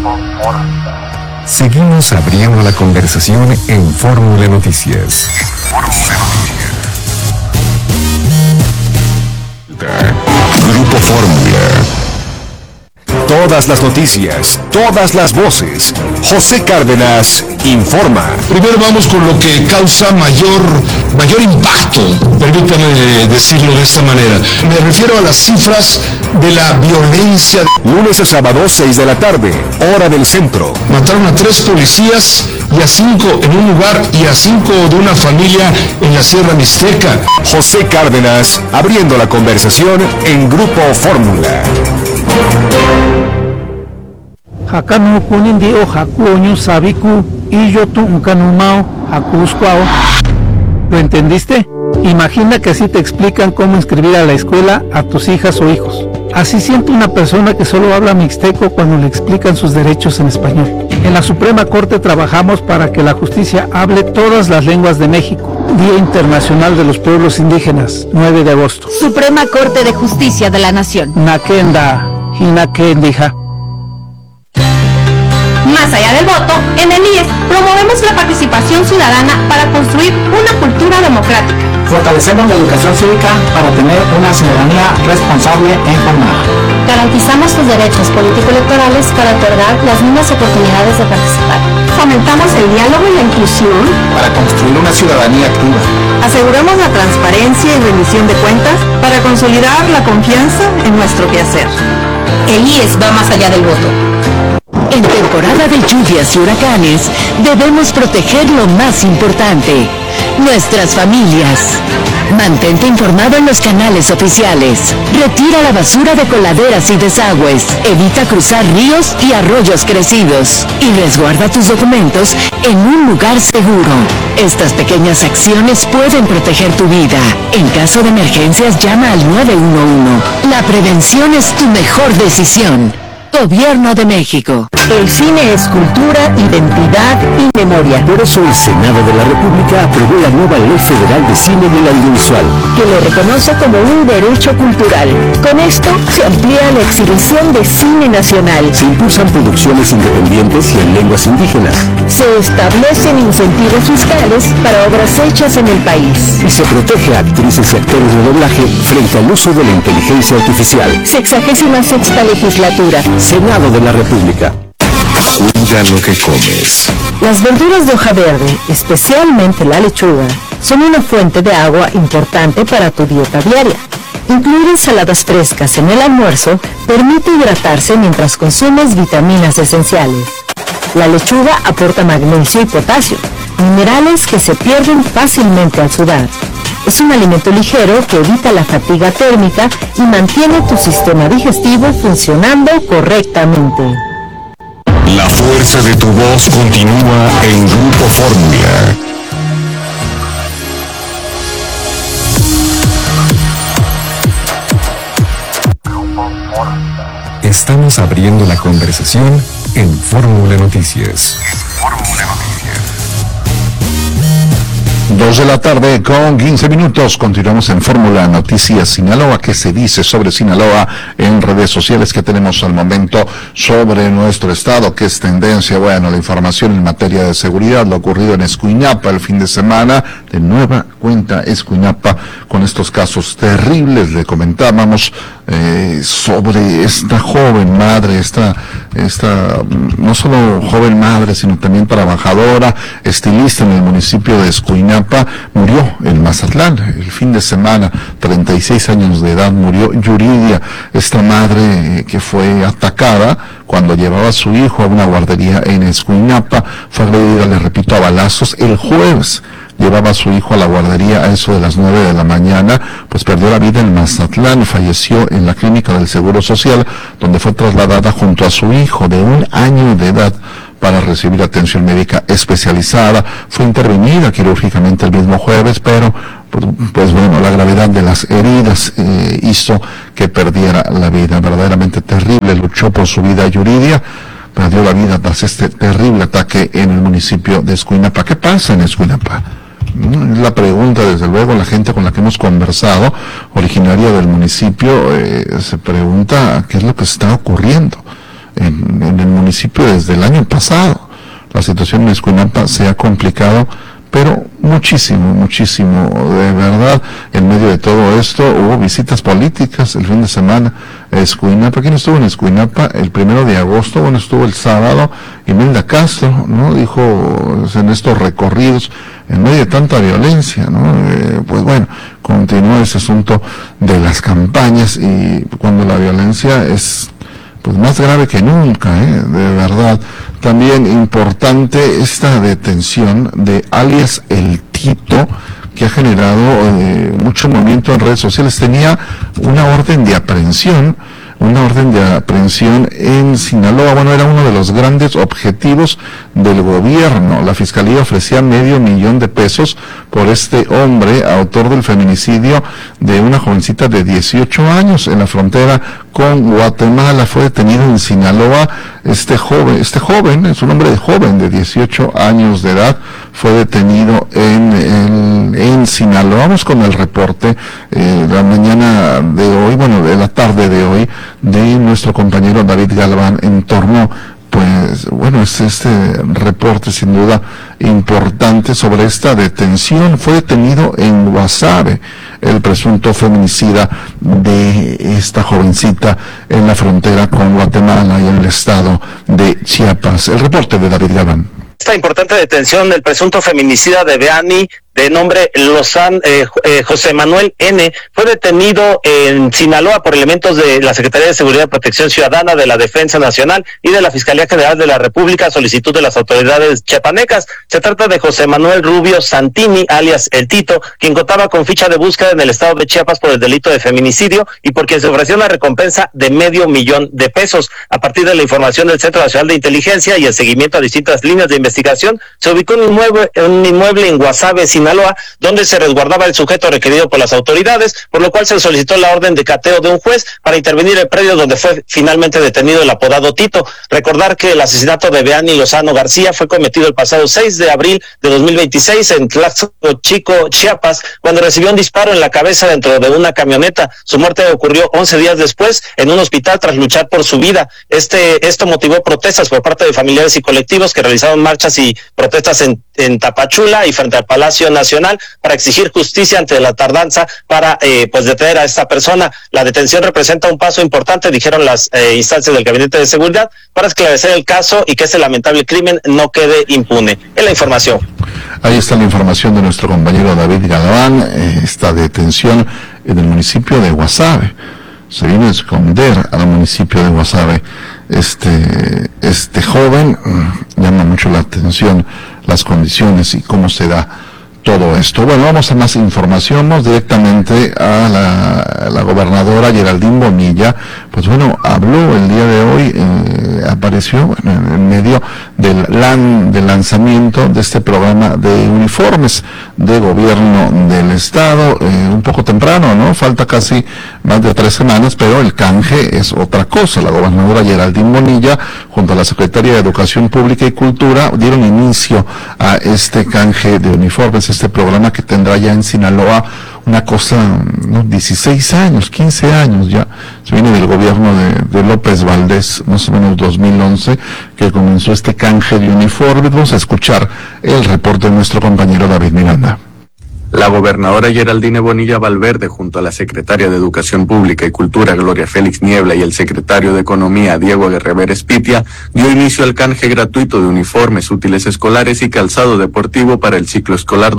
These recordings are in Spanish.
Seguimos abriendo la conversación en Fórmula Noticias. Grupo Fórmula. Todas las noticias, todas las voces. José Cárdenas informa. Primero vamos con lo que causa mayor impacto, permítame decirlo de esta manera. Me refiero a las cifras de la violencia. Lunes a sábado, 6 de la tarde, hora del centro. Mataron a 3 policías y a 5 en un lugar y a 5 de una familia en la Sierra Mixteca. José Cárdenas abriendo la conversación en Grupo Fórmula. Hakanu kunindi o hakuño sabiku y yo tu uncanumao hakuscuao. ¿Lo entendiste? Imagina que así te explican cómo inscribir a la escuela a tus hijas o hijos. Así siente una persona que solo habla mixteco cuando le explican sus derechos en español. En la Suprema Corte trabajamos para que la justicia hable todas las lenguas de México. Día Internacional de los Pueblos Indígenas, 9 de agosto. Suprema Corte de Justicia de la Nación. Nakenda, Hinakendija. Más allá del voto, en el IES promovemos la participación ciudadana para construir una cultura democrática. Fortalecemos la educación cívica para tener una ciudadanía responsable e informada. Garantizamos sus derechos político-electorales para otorgar las mismas oportunidades de participar. Fomentamos el diálogo y la inclusión para construir una ciudadanía activa. Aseguramos la transparencia y rendición de cuentas para consolidar la confianza en nuestro quehacer. El IES va más allá del voto. En temporada de lluvias y huracanes, debemos proteger lo más importante, nuestras familias. Mantente informado en los canales oficiales. Retira la basura de coladeras y desagües. Evita cruzar ríos y arroyos crecidos. Y resguarda tus documentos en un lugar seguro. Estas pequeñas acciones pueden proteger tu vida. En caso de emergencias, llama al 911. La prevención es tu mejor decisión. Gobierno de México. El cine es cultura, identidad y memoria. Por eso el Senado de la República aprobó la nueva Ley Federal de Cine del Audiovisual, que lo reconoce como un derecho cultural. Con esto se amplía la exhibición de cine nacional. Se impulsan producciones independientes y en lenguas indígenas. Se establecen incentivos fiscales para obras hechas en el país. Y se protege a actrices y actores de doblaje frente al uso de la inteligencia artificial. 66ª legislatura. Senado de la República. Cuida lo que comes. Las verduras de hoja verde, especialmente la lechuga, son una fuente de agua importante para tu dieta diaria. Incluir ensaladas frescas en el almuerzo permite hidratarse mientras consumes vitaminas esenciales. La lechuga aporta magnesio y potasio, minerales que se pierden fácilmente al sudar. Es un alimento ligero que evita la fatiga térmica y mantiene tu sistema digestivo funcionando correctamente. La fuerza de tu voz continúa en Grupo Fórmula. Estamos abriendo la conversación en Fórmula Noticias. 2 de la tarde con 15 minutos. Continuamos en Fórmula Noticias Sinaloa. ¿Qué se dice sobre Sinaloa en redes sociales? ¿Qué tenemos al momento sobre nuestro estado? ¿Qué es tendencia? Bueno, la información en materia de seguridad, lo ocurrido en Escuiñapa el fin de semana. De nueva cuenta Escuiñapa con estos casos terribles. Le comentábamos sobre esta joven madre, esta no solo joven madre, sino también trabajadora, estilista en el municipio de Escuiñapa, murió en Mazatlán el fin de semana, 36 años de edad, murió Yuridia, esta madre que fue atacada cuando llevaba a su hijo a una guardería en Escuiñapa, fue agredida, le repito, a balazos el jueves. Llevaba a su hijo a la guardería a eso de las 9 de la mañana, pues perdió la vida en Mazatlán y falleció en la clínica del Seguro Social, donde fue trasladada junto a su hijo de 1 año de edad para recibir atención médica especializada. Fue intervenida quirúrgicamente el mismo jueves, pero pues bueno, la gravedad de las heridas hizo que perdiera la vida. Verdaderamente terrible, luchó por su vida Yuridia, perdió la vida tras este terrible ataque en el municipio de Escuiñapa. ¿Qué pasa en Escuiñapa? La pregunta, desde luego, la gente con la que hemos conversado, originaria del municipio, se pregunta qué es lo que está ocurriendo. en el municipio desde el año pasado. La situación en Escuinapa se ha complicado, pero muchísimo, de verdad. En medio de todo esto hubo visitas políticas el fin de semana a Escuinapa. ¿Quién estuvo en Escuinapa? El 1 de agosto, bueno, estuvo el sábado, Imelda Castro, ¿no? Dijo en estos recorridos, en medio de tanta violencia, ¿no? Pues bueno, continúa ese asunto de las campañas, y cuando la violencia es pues más grave que nunca, de verdad. También importante esta detención de alias El Tito, que ha generado mucho movimiento en redes sociales. Tenía una orden de aprehensión en Sinaloa. Bueno, era uno de los grandes objetivos del gobierno. La fiscalía ofrecía $500,000 por este hombre, autor del feminicidio de una jovencita de 18 años en la frontera con Guatemala. Fue detenido en Sinaloa. Este joven, es un hombre de joven de 18 años de edad, fue detenido en Sinaloa. Vamos con el reporte la mañana de hoy, de la tarde de hoy, de nuestro compañero David Galván en torno, es este reporte sin duda importante sobre esta detención. Fue detenido en Guasave el presunto feminicida de esta jovencita en la frontera con Guatemala y en el estado de Chiapas. El reporte de David Galván. Esta importante detención del presunto feminicida de Beani, de nombre José Manuel N., fue detenido en Sinaloa por elementos de la Secretaría de Seguridad y Protección Ciudadana, de la Defensa Nacional y de la Fiscalía General de la República, a solicitud de las autoridades chiapanecas. Se trata de José Manuel Rubio Santini, alias El Tito, quien contaba con ficha de búsqueda en el estado de Chiapas por el delito de feminicidio y por quien se ofreció una recompensa de $500,000. A partir de la información del Centro Nacional de Inteligencia y el seguimiento a distintas líneas de investigación, se ubicó un inmueble en Guasave, Sinaloa, donde se resguardaba el sujeto requerido por las autoridades, por lo cual se solicitó la orden de cateo de un juez para intervenir el predio donde fue finalmente detenido el apodado Tito. Recordar que el asesinato de Beani Lozano García fue cometido el pasado 6 de abril de 2026 en Tlaxco Chico, Chiapas, cuando recibió un disparo en la cabeza dentro de una camioneta. Su muerte ocurrió 11 días después en un hospital tras luchar por su vida. Esto motivó protestas por parte de familiares y colectivos que realizaron marchas y protestas en Tapachula y frente al Palacio Nacional para exigir justicia ante la tardanza para detener a esta persona. La detención representa un paso importante, dijeron las instancias del Gabinete de Seguridad, para esclarecer el caso y que este lamentable crimen no quede impune. Es la información. Ahí está la información de nuestro compañero David Galván. Esta detención en el municipio de Guasave. Se viene a esconder al municipio de Guasave. Este joven, llama mucho la atención las condiciones y cómo se da todo esto. Bueno, vamos a más información. Vamos directamente a la gobernadora Geraldine Bonilla. Pues bueno, habló el día de hoy, apareció en medio del lanzamiento de este programa de uniformes de gobierno del estado, un poco temprano, ¿no? Falta casi más de 3 semanas, pero el canje es otra cosa. La gobernadora Geraldine Bonilla, junto a la Secretaría de Educación Pública y Cultura, dieron inicio a este canje de uniformes, este programa que tendrá ya en Sinaloa una cosa, 16 años, 15 años ya. Se viene del gobierno de López Valdés, más o menos 2011, que comenzó este canje de uniformes. Vamos a escuchar el reporte de nuestro compañero David Miranda. La gobernadora Geraldine Bonilla Valverde, junto a la secretaria de Educación Pública y Cultura, Gloria Félix Niebla, y el secretario de Economía, Diego Guerrever Espitia, dio inicio al canje gratuito de uniformes, útiles escolares y calzado deportivo para el ciclo escolar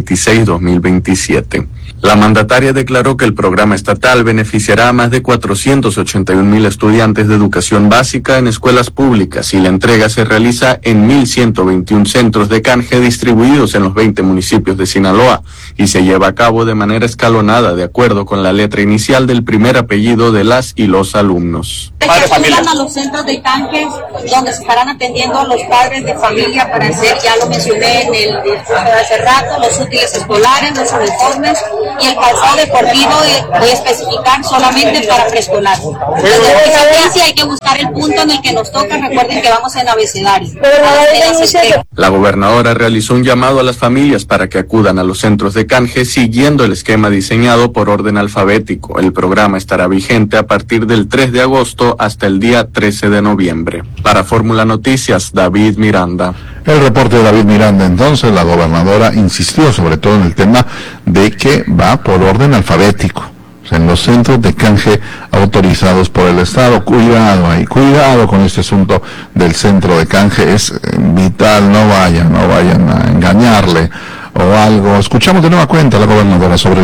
2026-2027. La mandataria declaró que el programa estatal beneficiará a más de 481,000 estudiantes de educación básica en escuelas públicas, y la entrega se realiza en 1,121 centros de canje distribuidos en los 20 municipios de Sinaloa, y se lleva a cabo de manera escalonada de acuerdo con la letra inicial del primer apellido de las y los alumnos. Se apuntan a los centros de canje donde se estarán atendiendo a los padres de familia para hacer, ya lo mencioné en el discurso de hace rato, los útiles escolares, los uniformes, y el calzado deportivo voy a especificar solamente para preescolar. Entonces, hay que buscar el punto en el que nos toca. Recuerden que vamos en abecedario. La gobernadora realizó un llamado a las familias para que acudan a los centros de canje siguiendo el esquema diseñado por orden alfabético. El programa estará vigente a partir del 3 de agosto hasta el día 13 de noviembre. Para Fórmula Noticias, David Miranda. El reporte de David Miranda. Entonces, la gobernadora insistió sobre todo en el tema de que va por orden alfabético. O sea, en los centros de canje autorizados por el Estado. Cuidado ahí, cuidado con este asunto del centro de canje. Es vital, no vayan a engañarle o algo. Escuchamos de nueva cuenta a la gobernadora sobre el